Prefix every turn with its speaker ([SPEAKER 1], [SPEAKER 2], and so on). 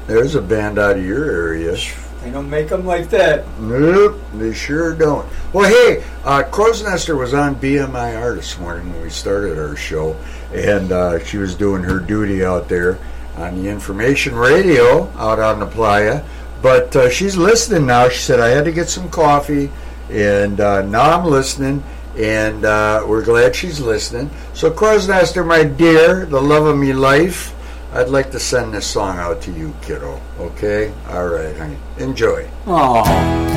[SPEAKER 1] There's a band out of your area.
[SPEAKER 2] They don't make them like that.
[SPEAKER 1] Nope, they sure don't. Well, hey, Crow's Nester was on BMIR this morning when we started our show, and she was doing her duty out there on the information radio out on the playa. But she's listening now. She said, I had to get some coffee, and now I'm listening, and we're glad she's listening. So, Crow's Nester, my dear, the love of me life, I'd like to send this song out to you, kiddo. Okay? All right, honey. Enjoy.
[SPEAKER 2] Aww.